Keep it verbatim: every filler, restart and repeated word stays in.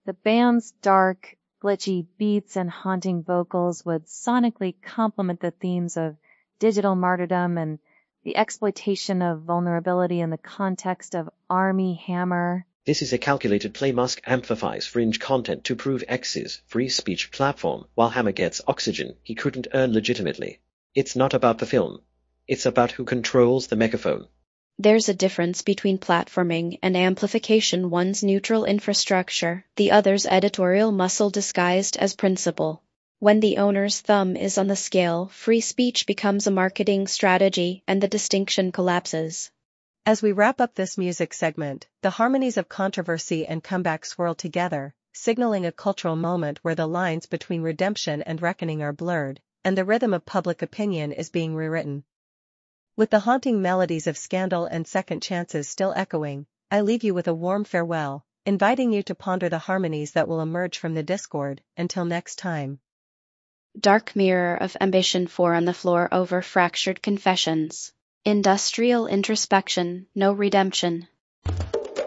The band's dark, glitchy beats and haunting vocals would sonically complement the themes of digital martyrdom and the exploitation of vulnerability in the context of Armie Hammer. This is a calculated play. Musk amplifies fringe content to prove X's free speech platform, while Hammer gets oxygen he couldn't earn legitimately. It's not about the film. It's about who controls the megaphone. There's a difference between platforming and amplification. One's neutral infrastructure, the other's editorial muscle disguised as principle. When the owner's thumb is on the scale, free speech becomes a marketing strategy and the distinction collapses. As we wrap up this music segment, the harmonies of controversy and comeback swirl together, signaling a cultural moment where the lines between redemption and reckoning are blurred, and the rhythm of public opinion is being rewritten. With the haunting melodies of Scandal and Second Chances still echoing, I leave you with a warm farewell, inviting you to ponder the harmonies that will emerge from the discord. Until next time. Dark mirror of ambition, four on the floor over fractured confessions. Industrial introspection, no redemption.